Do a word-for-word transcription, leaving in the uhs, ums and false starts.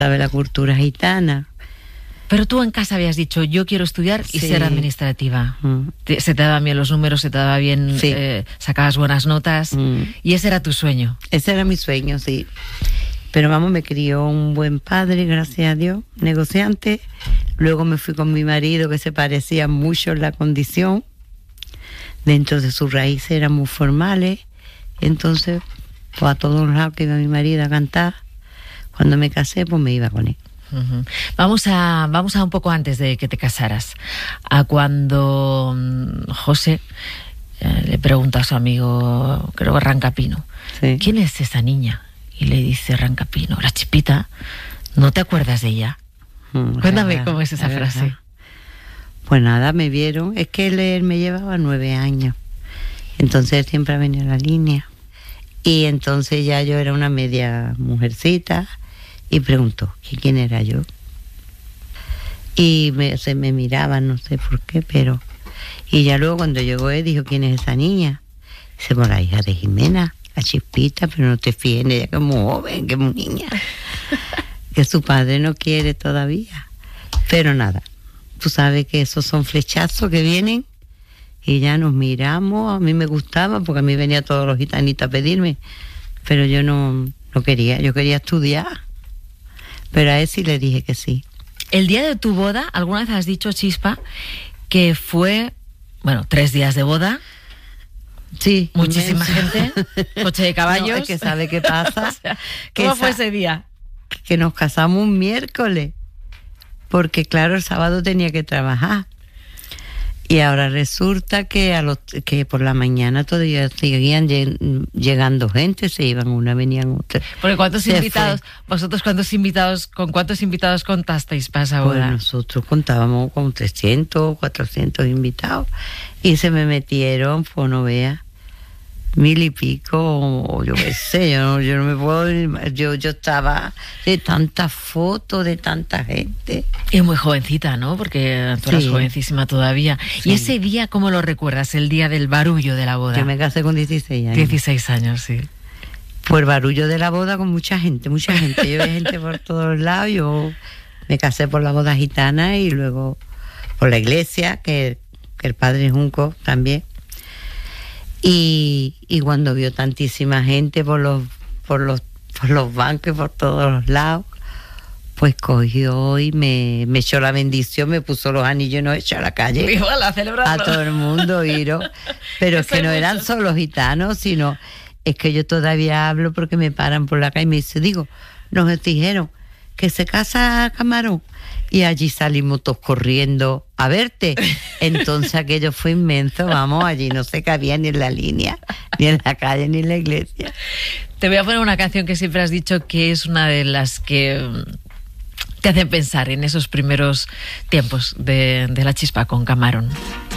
sabe la cultura gitana. Pero tú en casa habías dicho, yo quiero estudiar y Sí. ser administrativa. Mm. Te- Se te daban bien los números, se te daba bien, Sí. eh, sacabas buenas notas. Mm. Y ese era tu sueño. Ese era mi sueño, sí. Pero vamos, me crió un buen padre, gracias a Dios, negociante. Luego me fui con mi marido, que se parecía mucho en la condición. Dentro de sus raíces eran muy formales. Entonces, pues a todos lados que iba mi marido a cantar, cuando me casé, pues me iba con él. Ujú. Vamos a vamos a un poco antes de que te casaras, a cuando mm, José eh, le pregunta a su amigo, creo que Rancapino, Sí. ¿quién es esa niña? Y le dice Rancapino, la Chipita, ¿no te acuerdas de ella? Mm, Cuéntame verdad, cómo es esa es frase. verdad. Pues nada, me vieron. Es que él, él me llevaba nueve años. Entonces él siempre venía a la línea. Y entonces ya yo era una media mujercita. Y preguntó que quién era yo. Y me, se me miraba, no sé por qué, pero... Y ya luego cuando llegó él, dijo, ¿quién es esa niña? Dice, por la hija de Jimena, la Chispita, pero no te fíes en ella, que es muy joven, que es muy niña. Que su padre no quiere todavía. Pero nada, tú sabes que esos son flechazos que vienen y ya nos miramos. A mí me gustaba porque a mí venía todos los gitanitos a pedirme, pero yo no, no quería, yo quería estudiar. Pero a él sí le dije que sí. El día de tu boda, ¿alguna vez has dicho, Chispa, que fue, bueno, tres días de boda, Sí. muchísima inmenso. gente, coche de caballos? No, es que ¿sabe qué pasa? O sea, Que ¿cómo fue esa- ese día? Que nos casamos un miércoles, porque claro, el sábado tenía que trabajar. Y ahora resulta que a los que por la mañana todavía seguían lleg- llegando gente, se iban una, venían otra. Porque ¿cuántos Se invitados, fue. vosotros cuántos invitados, con cuántos invitados contasteis para esa Pues boda? nosotros contábamos con trescientos, cuatrocientos invitados y se me metieron, pues no vea, mil y pico, o yo qué sé, yo no, yo no me puedo, yo, yo estaba de tantas fotos, de tanta gente. Y muy jovencita, ¿no? Porque tú eras Sí. jovencísima todavía. Sí. ¿Y ese día cómo lo recuerdas? El día del barullo de la boda. Yo me casé con dieciséis años. dieciséis años, sí. Por el barullo de la boda con mucha gente, mucha gente. Yo veía gente por todos lados. Yo me casé por la boda gitana y luego por la iglesia, que, que el padre Junco también. Y, y cuando vio tantísima gente por los, por los, por los bancos y por todos los lados, pues cogió y me, me echó la bendición, me puso los anillos y nos echó a la calle. Igual, a A celebrarlo. todo el mundo, Iro. Pero es Eso que no hay eran muchos. solo gitanos, sino es que yo todavía hablo porque me paran por la calle y me dicen, digo, nos dijeron que se casa Camarón. Y allí salimos todos corriendo a verte. Entonces aquello fue inmenso, vamos, allí no se cabía ni en la línea, ni en la calle, ni en la iglesia. Te voy a poner una canción que siempre has dicho que es una de las que mm, te hacen pensar en esos primeros tiempos de, de la Chispa con Camarón.